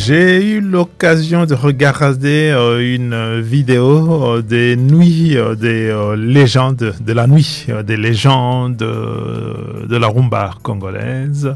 J'ai eu l'occasion de regarder une vidéo des nuits des légendes de la nuit, des légendes de la rumba congolaise.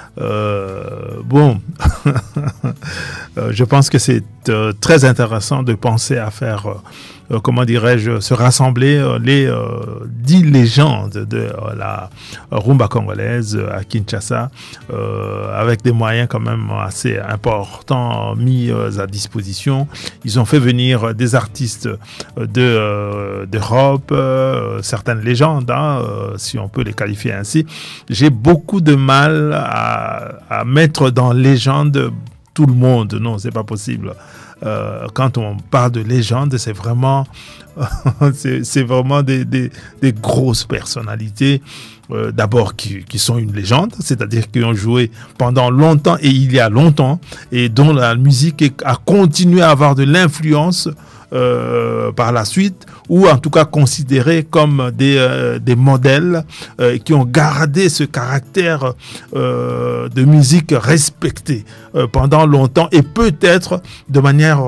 Bon, je pense que c'est très intéressant de penser à faire, comment dirais-je, se rassembler les 10 légendes de la rumba congolaise à Kinshasa, avec des moyens quand même assez importants mis à disposition. Ils ont fait venir des artistes d'Europe, certaines légendes, si on peut les qualifier ainsi. J'ai beaucoup de mal à mettre dans légende tout le monde. Non, c'est pas possible. Quand on parle de légende, c'est vraiment, c'est vraiment des grosses personnalités. D'abord qui sont une légende, c'est-à-dire qui ont joué pendant longtemps et il y a longtemps, et dont la musique a continué à avoir de l'influence par la suite, ou en tout cas considérés comme des modèles qui ont gardé ce caractère de musique respectée pendant longtemps, et peut-être de manière,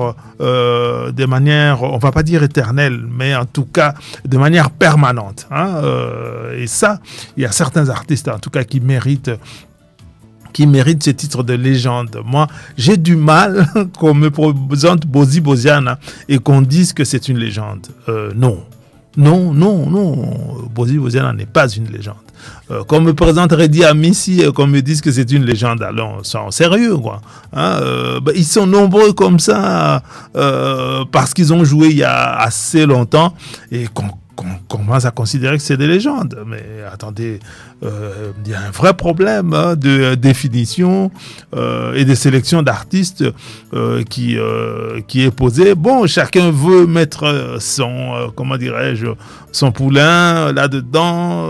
on va pas dire éternelle, mais en tout cas de manière permanente. Et ça, il y a certains artistes en tout cas qui méritent ce titre de légende. Moi, j'ai du mal qu'on me présente Bozi Boziana et qu'on dise que c'est une légende. Non. Bozi Boziana n'est pas une légende. Qu'on me présente Redi Amissi et qu'on me dise que c'est une légende, alors c'est sérieux, quoi. Ils sont nombreux comme ça parce qu'ils ont joué il y a assez longtemps et qu'on commence à considérer que c'est des légendes. Mais attendez, il y a un vrai problème de définition et de sélection d'artistes qui est posé. Bon, chacun veut mettre son, comment dirais-je, son poulain là-dedans.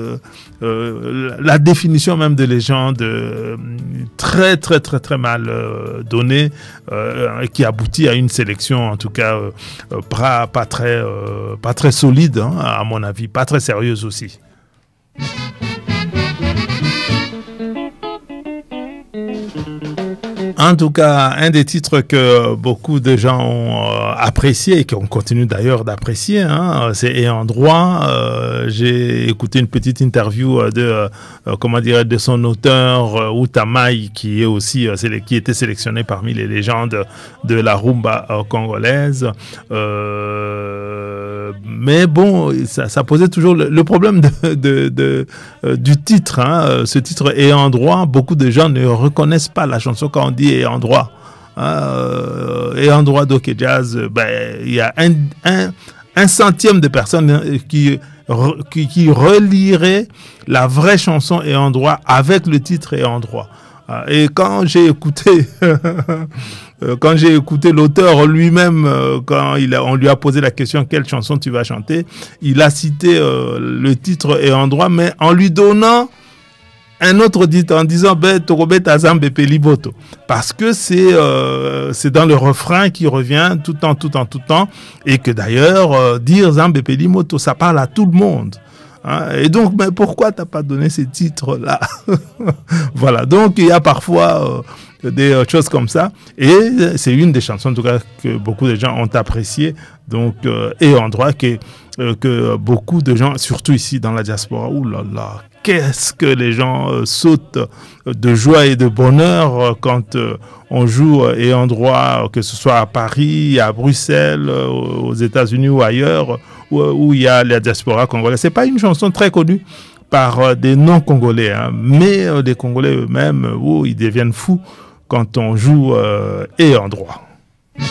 La définition même de légende très très très très mal donnée, qui aboutit à une sélection en tout cas pas très solide, à mon avis, pas très sérieuse aussi. En tout cas, un des titres que beaucoup de gens ont apprécié et qu'on continue d'ailleurs d'apprécier, c'est Ayant droit. J'ai écouté une petite interview de son auteur Outamai, qui est aussi qui était sélectionné parmi les légendes de la rumba congolaise. Mais bon, ça posait toujours le problème du titre. Ce titre Ayant droit, beaucoup de gens ne reconnaissent pas la chanson quand on dit Ayant droit. Ayant droit d'Ok Jazz, il y a un centième de personnes qui reliraient la vraie chanson Ayant droit avec le titre Ayant droit. Et quand j'ai écouté l'auteur lui-même, quand on lui a posé la question quelle chanson tu vas chanter, il a cité le titre Ayant droit, mais en lui donnant un autre titre en disant Torobet Azambe Peliboto, parce que c'est dans le refrain qui revient tout le temps, et que d'ailleurs dire Zambe Pelimoto, ça parle à tout le monde. Et donc, mais pourquoi t'as pas donné ces titres-là? Voilà, donc il y a parfois des choses comme ça, et c'est une des chansons en tout cas que beaucoup de gens ont apprécié, donc Ayant droit, que beaucoup de gens, surtout ici dans la diaspora, oulala, qu'est-ce que les gens sautent de joie et de bonheur quand on joue Ayant droit, que ce soit à Paris, à Bruxelles, aux États-Unis ou ailleurs, où il y a la diaspora congolaise. C'est pas une chanson très connue par des non-congolais, mais les Congolais eux-mêmes, ils deviennent fous quand on joue Ayant droit.